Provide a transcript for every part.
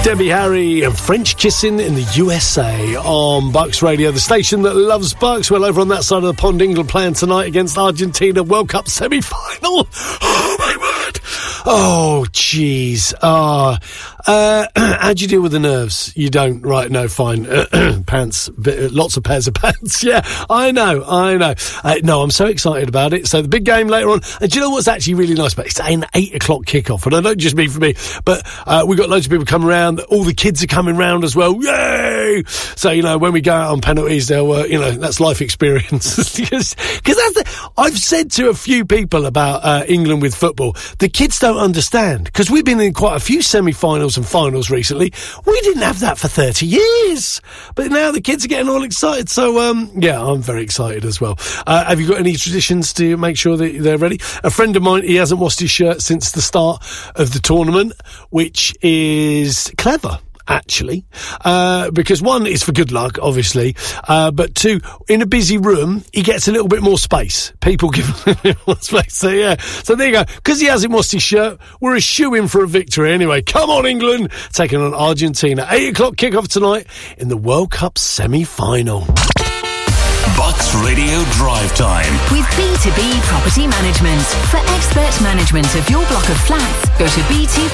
Debbie Harry and French Kissing in the USA on Bucks Radio, the station that loves Bucks. Well, over on that side of the pond, England playing tonight against Argentina, World Cup semi-final. Oh, my word. Oh, jeez. How do you deal with the nerves? You don't, right? No, fine. Pants, lots of pairs of pants. Yeah, I know. No, I'm so excited about it. So the big game later on. And do you know what's actually really nice about it? It's an 8 o'clock kickoff. And I don't just mean for me, but we've got loads of people coming around. All the kids are coming round as well. Yay! So, when we go out on penalties, they'll, that's life experience. Because I've said to a few people about England with football, the kids don't understand. Because we've been in quite a few semi-finals and finals recently. We didn't have that for 30 years. But now the kids are getting all excited. So, I'm very excited as well. Have you got any traditions to make sure that they're ready? A friend of mine, he hasn't washed his shirt since the start of the tournament, which is clever. Actually, because one, it's for good luck, obviously, but two, in a busy room, he gets a little bit more space. People give him a bit more space. So, yeah. So there you go. Because he hasn't washed his shirt, we're a shoo-in for a victory anyway. Come on, England! Taking on Argentina. 8 o'clock kickoff tonight in the World Cup semi-final. Bucks Radio Drive Time with B2B Property Management. For expert management of your block of flats, go to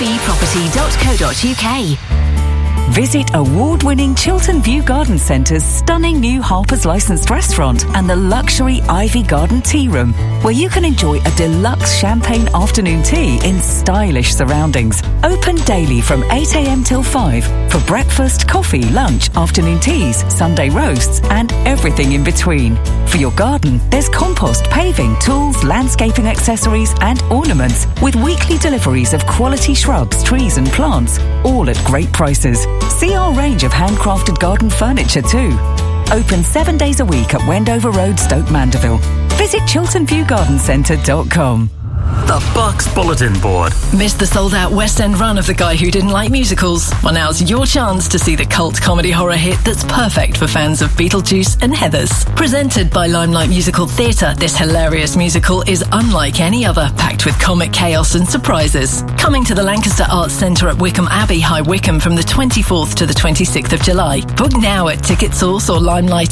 b2bproperty.co.uk. Visit award-winning Chiltern View Garden Centre's stunning new Harper's licensed restaurant and the luxury Ivy Garden Tea Room, where you can enjoy a deluxe champagne afternoon tea in stylish surroundings. Open daily from 8 a.m. till 5 for breakfast, coffee, lunch, afternoon teas, Sunday roasts and everything in between. For your garden, there's compost, paving, tools, landscaping accessories and ornaments with weekly deliveries of quality shrubs, trees and plants, all at great prices. See our range of handcrafted garden furniture too. Open 7 days a week at Wendover Road, Stoke Mandeville. Visit chilternviewgardencentre.com. The Bucks Bulletin Board. Missed the sold-out West End run of The Guy Who Didn't Like Musicals? Well, now's your chance to see the cult comedy horror hit that's perfect for fans of Beetlejuice and Heathers. Presented by Limelight Musical Theatre, this hilarious musical is unlike any other, packed with comic chaos and surprises. Coming to the Lancaster Arts Centre at Wickham Abbey, High Wycombe from the 24th to the 26th of July. Book now at TicketSource or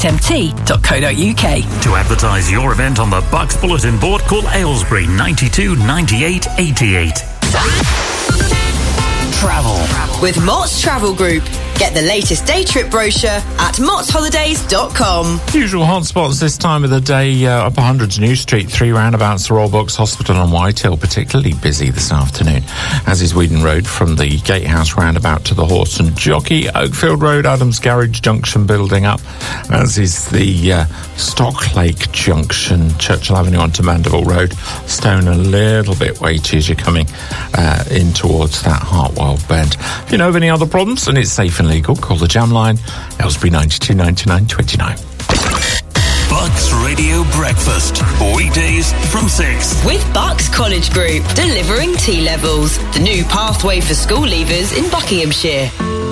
limelightmt.co.uk. To advertise your event on the Bucks Bulletin Board, call Aylesbury 92 98 88. Travel with Mott's Travel Group. Get the latest day trip brochure at mottsholidays.com. Usual hotspots this time of the day, up 100 New Street, 3 roundabouts, the Royal Box Hospital and Whitehill, particularly busy this afternoon, as is Whedon Road from the Gatehouse roundabout to the Horse and Jockey, Oakfield Road, Adams Garage Junction building up, as is the Stocklake Junction, Churchill Avenue onto Mandeville Road, Stone a little bit weighty as you're coming in towards that Hartwell bend. If you know of any other problems and it's safe and legal, call the Jam line, Aylesbury 92 99 29. Bucks Radio Breakfast, weekdays from 6. With Bucks College Group, delivering T-levels, the new pathway for school leavers in Buckinghamshire.